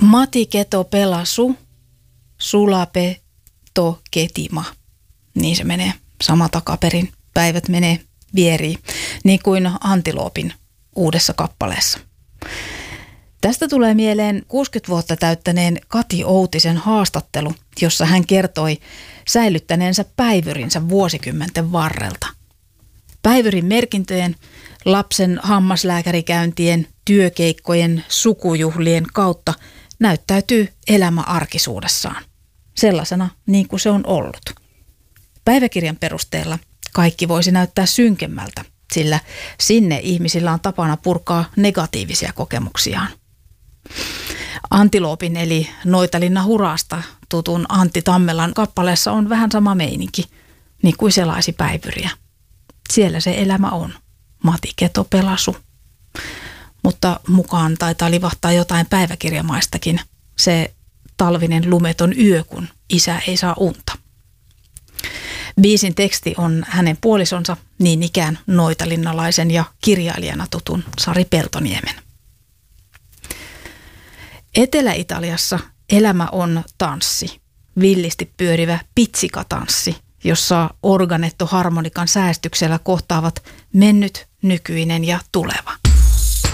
Mati keto pelasu, sulape to ketima. Niin se menee. Sama takaperin. Päivät menee vieriin. Niin kuin Antiloopin uudessa kappaleessa. Tästä tulee mieleen 60 vuotta täyttäneen Kati Outisen haastattelu, jossa hän kertoi säilyttäneensä päivyrinsä vuosikymmenten varrelta. Päivyrin merkintöjen, lapsen hammaslääkärikäyntien, työkeikkojen, sukujuhlien kautta näyttäytyy elämä arkisuudessaan. Sellaisena niin kuin se on ollut. Päiväkirjan perusteella kaikki voisi näyttää synkemmältä, sillä sinne ihmisillä on tapana purkaa negatiivisia kokemuksiaan. Antiloopin eli Noitalinna Hurasta tutun Antti Tammelan kappaleessa on vähän sama meininki, niin kuin selaisi päivyriä. Siellä se elämä on. Mati keto pelasu. Mutta mukaan taitaa livahtaa jotain päiväkirjamaistakin. Se talvinen lumeton yö, kun isä ei saa unta. Biisin teksti on hänen puolisonsa niin ikään noitalinnalaisen ja kirjailijana tutun Sari Peltoniemen. Etelä-Italiassa elämä on tanssi, villisti pyörivä pitsikatanssi, jossa organettoharmonikan säästyksellä kohtaavat mennyt, nykyinen ja tuleva.